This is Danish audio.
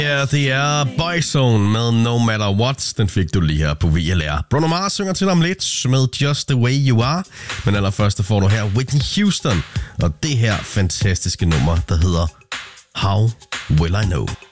Ja, det er Boyzone med No Matter What. Den fik du lige her på VLR. Bruno Mars synger til om lidt med Just The Way You Are. Men allerførst får du her Whitney Houston og det her fantastiske nummer, der hedder How Will I Know.